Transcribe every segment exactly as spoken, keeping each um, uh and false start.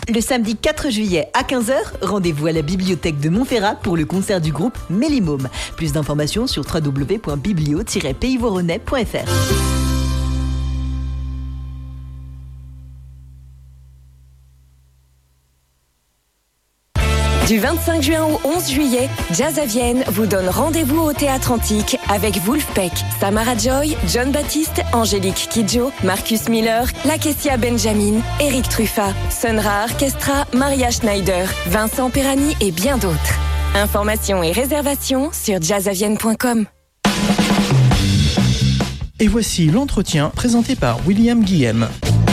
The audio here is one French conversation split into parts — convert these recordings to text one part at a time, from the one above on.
Le samedi quatre juillet à quinze heures, rendez-vous à la bibliothèque de Montferrat pour le concert du groupe Mélimôme. Plus d'informations sur w w w point biblio tiret pays voronais point f r. Du vingt-cinq juin au onze juillet, Jazz à Vienne vous donne rendez-vous au Théâtre Antique avec Wolfpack, Samara Joy, John Baptiste, Angélique Kidjo, Marcus Miller, Lakecia Benjamin, Eric Truffat, Sonra Orchestra, Maria Schneider, Vincent Perani et bien d'autres. Informations et réservations sur jazz à vienne point com. Et voici l'entretien présenté par William Guillem.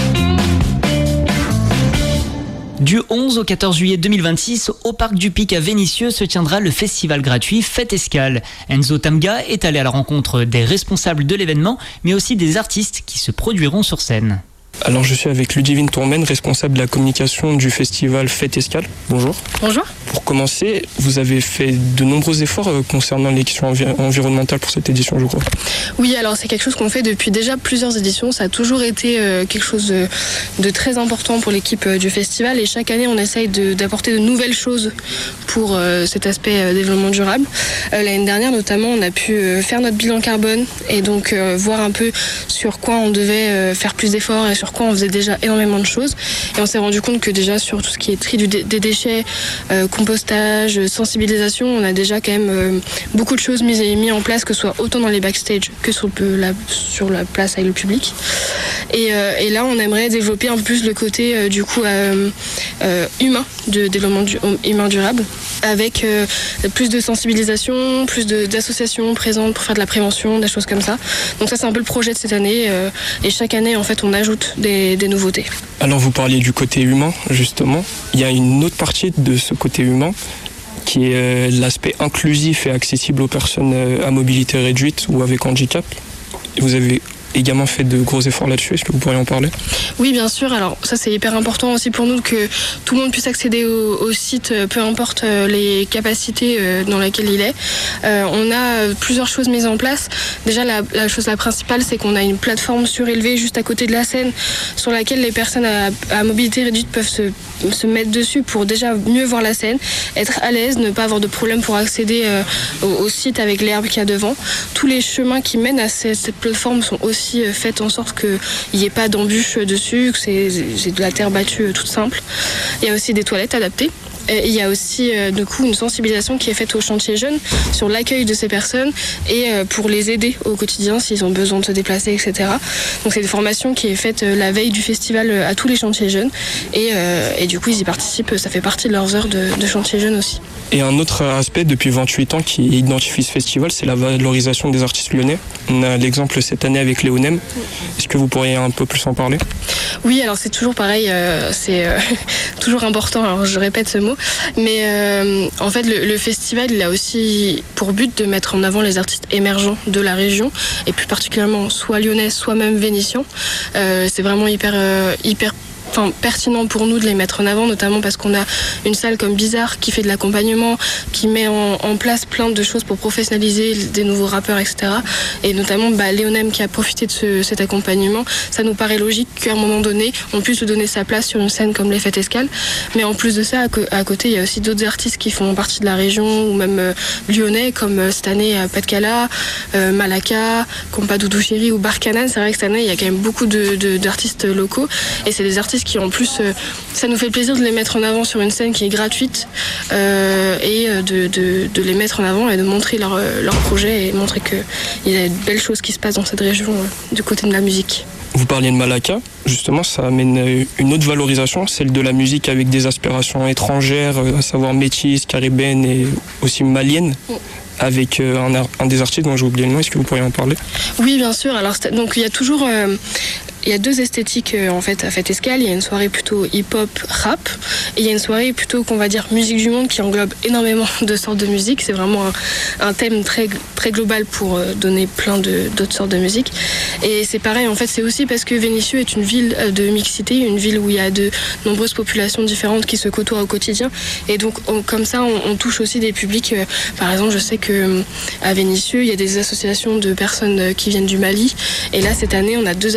Du onze au quatorze juillet deux mille vingt-six, au Parc du Pic à Vénissieux se tiendra le festival gratuit Fête Escale. Enzo Tamga est allé à la rencontre des responsables de l'événement, mais aussi des artistes qui se produiront sur scène. Alors je suis avec Ludivine Tourmen, responsable de la communication du festival Fête Escale. Bonjour. Bonjour. Pour commencer, vous avez fait de nombreux efforts concernant les questions envi- environnementales pour cette édition, je crois. Oui, alors c'est quelque chose qu'on fait depuis déjà plusieurs éditions. Ça a toujours été euh, quelque chose de, de très important pour l'équipe euh, du festival. Et chaque année, on essaye de, d'apporter de nouvelles choses pour euh, cet aspect euh, développement durable. Euh, l'année dernière, notamment, on a pu euh, faire notre bilan carbone et donc euh, voir un peu sur quoi on devait euh, faire plus d'efforts et sur quoi on faisait déjà énormément de choses. Et on s'est rendu compte que déjà sur tout ce qui est tri du, des déchets, euh, compostage, sensibilisation, on a déjà quand même euh, beaucoup de choses mises, mises en place, que ce soit autant dans les backstage que sur, le, la, sur la place avec le public. Et, euh, et là, on aimerait développer un peu plus le côté euh, du coup euh, euh, humain, de développement du, humain durable, avec euh, plus de sensibilisation, plus de, d'associations présentes pour faire de la prévention, des choses comme ça. Donc ça, c'est un peu le projet de cette année. Euh, et chaque année, en fait, on ajoute des, des nouveautés. Alors vous parliez du côté humain, justement. Il y a une autre partie de ce côté humain qui est euh, l'aspect inclusif et accessible aux personnes euh, à mobilité réduite ou avec handicap. Vous avez également fait de gros efforts là-dessus, est-ce que vous pourriez en parler ? Oui, bien sûr. Alors ça, c'est hyper important aussi pour nous que tout le monde puisse accéder au, au site, peu importe les capacités dans lesquelles il est. Euh, on a plusieurs choses mises en place. Déjà, la, la chose la principale, c'est qu'on a une plateforme surélevée juste à côté de la scène sur laquelle les personnes à, à mobilité réduite peuvent se, se mettre dessus pour déjà mieux voir la scène, être à l'aise, ne pas avoir de problème pour accéder euh, au, au site avec l'herbe qu'il y a devant. Tous les chemins qui mènent à cette, cette plateforme sont aussi faites en sorte qu'il n'y ait pas d'embûches dessus, que c'est, c'est de la terre battue toute simple. Il y a aussi des toilettes adaptées. Et il y a aussi euh, du coup une sensibilisation qui est faite aux chantiers jeunes sur l'accueil de ces personnes et euh, pour les aider au quotidien s'ils ont besoin de se déplacer, et cetera. Donc c'est une formation qui est faite euh, la veille du festival euh, à tous les chantiers jeunes et, euh, et du coup ils y participent, ça fait partie de leurs heures de, de chantiers jeunes aussi. Et un autre aspect depuis vingt-huit ans qui identifie ce festival, c'est la valorisation des artistes lyonnais. On a l'exemple cette année avec Léonem. Est-ce que vous pourriez un peu plus en parler ? Oui, alors c'est toujours pareil, euh, c'est euh, toujours important, alors je répète ce mot, mais euh, en fait le, le festival il a aussi pour but de mettre en avant les artistes émergents de la région, et plus particulièrement soit lyonnais, soit même vénitiens. Euh, c'est vraiment hyper, euh, hyper Enfin, pertinent pour nous de les mettre en avant, notamment parce qu'on a une salle comme Bizarre qui fait de l'accompagnement, qui met en, en place plein de choses pour professionnaliser des nouveaux rappeurs, et cetera. Et notamment bah, Léonem qui a profité de ce, cet accompagnement. Ça nous paraît logique qu'à un moment donné, on puisse lui donner sa place sur une scène comme les Fêtes Escale. Mais en plus de ça, à, co- à côté, il y a aussi d'autres artistes qui font partie de la région, ou même euh, lyonnais, comme euh, cette année à Patkala, euh, Malaka, Compa Doudou Chéri ou Barkanan. C'est vrai que cette année, il y a quand même beaucoup de, de, d'artistes locaux. Et c'est des artistes qui en plus, euh, ça nous fait plaisir de les mettre en avant sur une scène qui est gratuite euh, et de, de, de les mettre en avant et de montrer leur, leur projet et montrer qu'il y a de belles choses qui se passent dans cette région euh, du côté de la musique. Vous parliez de Malaka, justement ça amène une autre valorisation, celle de la musique avec des aspirations étrangères, à savoir métisses, caribéennes et aussi maliennes. Mm. Avec euh, un, un des artistes dont j'ai oublié le nom, est-ce que vous pourriez en parler ? Oui, bien sûr. Alors, donc il y a toujours, euh, il y a deux esthétiques euh, en fait à Fête Escale. Il y a une soirée plutôt hip-hop, rap, et il y a une soirée plutôt qu'on va dire musique du monde qui englobe énormément de sortes de musique. C'est vraiment un, un thème très très global pour euh, donner plein de d'autres sortes de musique. Et c'est pareil en fait, c'est aussi parce que Vénissieux est une ville de mixité, une ville où il y a de nombreuses populations différentes qui se côtoient au quotidien. Et donc on, comme ça, on, on touche aussi des publics. Euh, par exemple, je sais que à Vénissieux, il y a des associations de personnes qui viennent du Mali. Et là, cette année, on a deux artistes qui viennent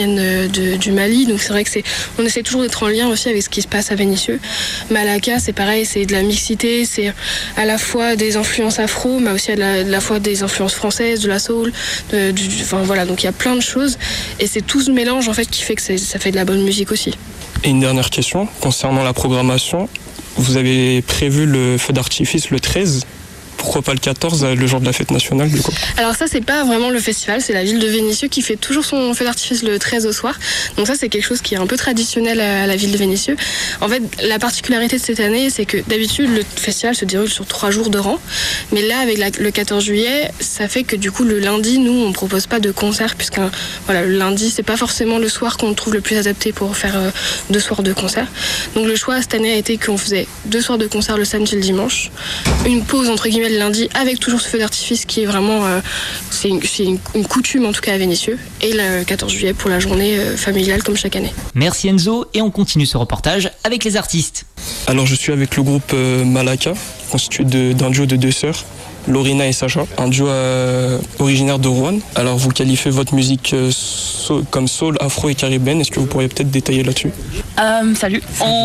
viennent de, du Mali, donc c'est vrai que c'est, on essaie toujours d'être en lien aussi avec ce qui se passe à Vénissieux. Malaka, c'est pareil, c'est de la mixité, c'est à la fois des influences afro, mais aussi à la, à la fois des influences françaises, de la soul, de, du, enfin voilà, donc il y a plein de choses, et c'est tout ce mélange en fait qui fait que ça fait de la bonne musique aussi. Et une dernière question concernant la programmation. Vous avez prévu le feu d'artifice le treize. Pourquoi pas le quatorze, le jour de la fête nationale du coup? Alors ça, c'est pas vraiment le festival, c'est la ville de Vénissieux qui fait toujours son feu d'artifice le treize au soir. Donc ça, c'est quelque chose qui est un peu traditionnel à la ville de Vénissieux. En fait, la particularité de cette année, c'est que d'habitude, le festival se déroule sur trois jours de rang. Mais là, avec la, le quatorze juillet, ça fait que du coup, le lundi, nous, on propose pas de concert, puisque voilà, le lundi, c'est pas forcément le soir qu'on trouve le plus adapté pour faire euh, deux soirs de concert. Donc le choix cette année a été qu'on faisait deux soirs de concert le samedi et le dimanche, une pause entre guillemets le lundi, avec toujours ce feu d'artifice qui est vraiment euh, c'est, une, c'est une, une coutume en tout cas à Vénissieux, et le quatorze juillet pour la journée euh, familiale comme chaque année. Merci Enzo, et on continue ce reportage avec les artistes. Alors je suis avec le groupe euh, Malaka, constitué de, d'un duo de deux sœurs, Lorina et Sacha, un duo euh, originaire de Rouen. Alors vous qualifiez votre musique euh, soul, comme soul, afro et caribéenne, est-ce que vous pourriez peut-être détailler là-dessus? euh, Salut, on,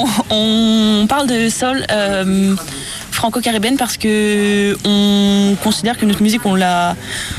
on parle de soul euh, franco-caribéenne parce que on considère que notre musique, on l'a,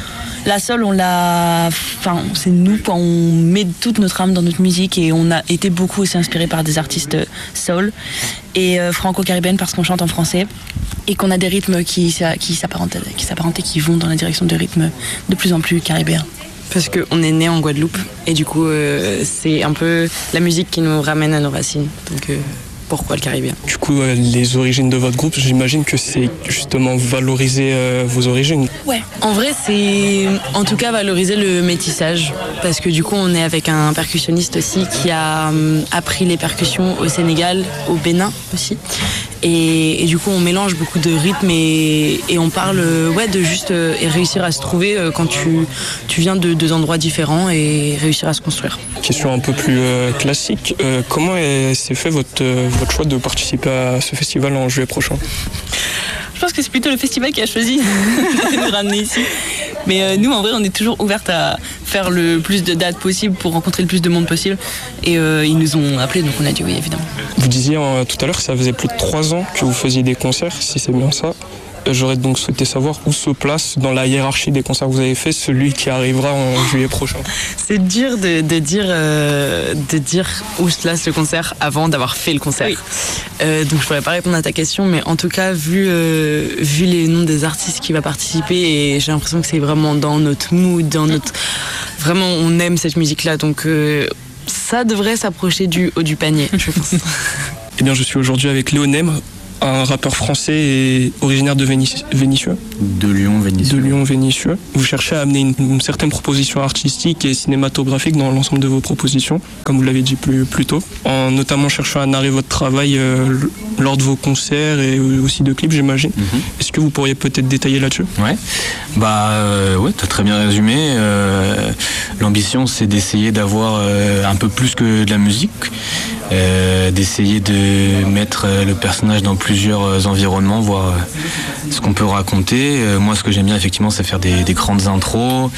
la soul, on l'a, enfin c'est nous quoi, on met toute notre âme dans notre musique et on a été beaucoup aussi inspiré par des artistes soul et euh, franco-caribéenne parce qu'on chante en français et qu'on a des rythmes qui, qui s'apparentent, qui s'apparentent et qui vont dans la direction de rythmes de plus en plus caribéens. Parce qu'on est né en Guadeloupe et du coup euh, c'est un peu la musique qui nous ramène à nos racines. Donc euh, pourquoi le Caribéen? Du coup, euh, les origines de votre groupe, j'imagine que c'est justement valoriser euh, vos origines. Ouais, en vrai c'est en tout cas valoriser le métissage parce que du coup on est avec un percussionniste aussi qui a euh, appris les percussions au Sénégal, au Bénin aussi. Et, et du coup on mélange beaucoup de rythmes et, et on parle ouais, de juste euh, et réussir à se trouver euh, quand tu, tu viens de deux endroits différents et réussir à se construire. Question un peu plus euh, classique, euh, comment est, s'est fait votre, euh, votre choix de participer à ce festival en juillet prochain? Je pense que c'est plutôt le festival qui a choisi de nous ramener ici. Mais euh, nous, en vrai, on est toujours ouverte à faire le plus de dates possible pour rencontrer le plus de monde possible. Et euh, ils nous ont appelés, donc on a dit oui, évidemment. Vous disiez euh, tout à l'heure que ça faisait plus de trois ans que vous faisiez des concerts, si c'est bien ça. J'aurais donc souhaité savoir où se place dans la hiérarchie des concerts que vous avez fait celui qui arrivera en juillet prochain. C'est dur de, de, dire, euh, de dire où se place le concert avant d'avoir fait le concert. Oui. Euh, donc je pourrais pas répondre à ta question, mais en tout cas, vu, euh, vu les noms des artistes qui vont participer, et j'ai l'impression que c'est vraiment dans notre mood, dans notre... Vraiment, on aime cette musique-là, donc euh, ça devrait s'approcher du haut du panier, je pense. Eh bien, je suis aujourd'hui avec Léo Nem, un rappeur français et originaire de Vénissieux. De Lyon, Vénissieux. De Lyon, Vénissieux. Vous cherchez à amener une, une certaine proposition artistique et cinématographique dans l'ensemble de vos propositions, comme vous l'avez dit plus, plus tôt, en notamment cherchant à narrer votre travail euh, lors de vos concerts et aussi de clips, j'imagine. Mm-hmm. Est-ce que vous pourriez peut-être détailler là-dessus? Ouais, bah euh, ouais, t'as très bien résumé. Euh, l'ambition, c'est d'essayer d'avoir euh, un peu plus que de la musique, euh, d'essayer de mettre le personnage dans plusieurs environnements, voir ce qu'on peut raconter. Moi, ce que j'aime bien, effectivement, c'est faire des, des grandes intros,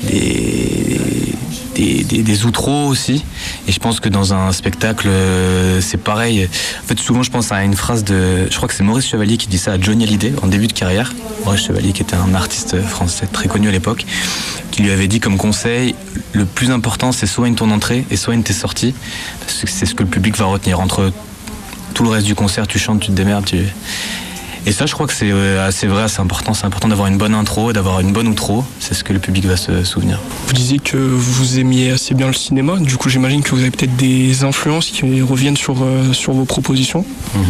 des, des, des, des outros aussi. Et je pense que dans un spectacle, c'est pareil. En fait, souvent, je pense à une phrase de... Je crois que c'est Maurice Chevalier qui dit ça à Johnny Hallyday, en début de carrière. Maurice Chevalier, qui était un artiste français très connu à l'époque, qui lui avait dit comme conseil, le plus important, c'est soigne ton entrée et soigne tes sorties, parce que c'est ce que le public va retenir. Entre tout le reste du concert, tu chantes, tu te démerdes. Tu... Et ça, je crois que c'est assez vrai, c'est important. C'est important d'avoir une bonne intro, d'avoir une bonne outro. C'est ce que le public va se souvenir. Vous disiez que vous aimiez assez bien le cinéma. Du coup, j'imagine que vous avez peut-être des influences qui reviennent sur, euh, sur vos propositions. Mmh.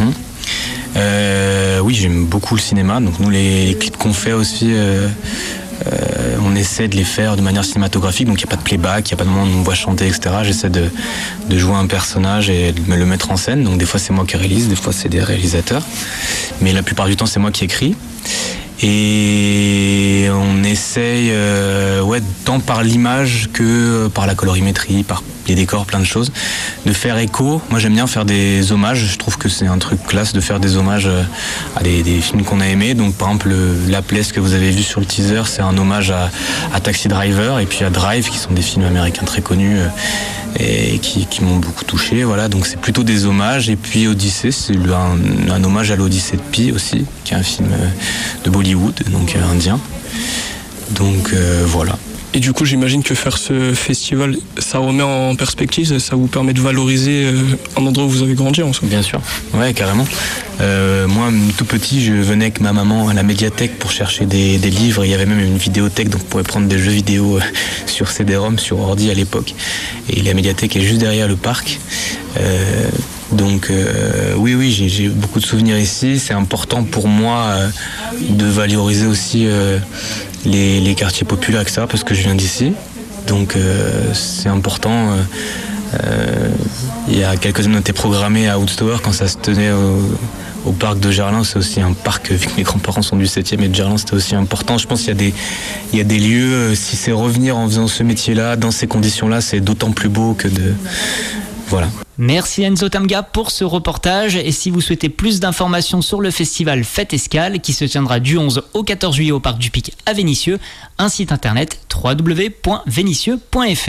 Euh, oui, j'aime beaucoup le cinéma. Donc nous, les, les clips qu'on fait aussi... Euh, Euh, on essaie de les faire de manière cinématographique, donc il n'y a pas de playback, il n'y a pas de moment où on me voit chanter, et cetera. J'essaie de, de jouer un personnage et de me le mettre en scène, donc des fois c'est moi qui réalise, des fois c'est des réalisateurs, mais la plupart du temps c'est moi qui écris. Et on essaye, euh, ouais, tant par l'image que par la colorimétrie, par les décors, plein de choses. De faire écho, moi j'aime bien faire des hommages, je trouve que c'est un truc classe de faire des hommages à des, des films qu'on a aimés. Donc par exemple le, La Place que vous avez vu sur le teaser, c'est un hommage à, à Taxi Driver et puis à Drive, qui sont des films américains très connus et qui, qui m'ont beaucoup touché. Voilà, donc c'est plutôt des hommages. Et puis Odyssée, c'est un, un hommage à l'Odyssée de Pi aussi, qui est un film de Bollywood, donc indien. Donc euh, voilà. Et du coup, j'imagine que faire ce festival, ça remet en perspective, ça vous permet de valoriser un endroit où vous avez grandi en soi. Bien sûr, ouais, carrément. Euh, moi, tout petit, je venais avec ma maman à la médiathèque pour chercher des, des livres. Il y avait même une vidéothèque, donc on pouvait prendre des jeux vidéo sur C D-ROM, sur ordi à l'époque. Et la médiathèque est juste derrière le parc. Euh, donc euh, oui, oui, j'ai, j'ai beaucoup de souvenirs ici. C'est important pour moi euh, de valoriser aussi euh, les, les quartiers populaires, et cetera, parce que je viens d'ici. Donc euh, c'est important. Euh, euh, il y a quelques années, on était programmé à Woodstower quand ça se tenait au, au parc de Gerland. C'est aussi un parc, vu que mes grands-parents sont du septième et de Gerland, c'était aussi important. Je pense qu'il y a des, il y a des lieux, si c'est revenir en faisant ce métier-là, dans ces conditions-là, c'est d'autant plus beau que de... Voilà. Merci Enzo Tamga pour ce reportage. Et si vous souhaitez plus d'informations sur le festival Fête Escale, qui se tiendra du onze au quatorze juillet au Parc du Pic à Vénissieux, un site internet w w w point vénissieux point f r.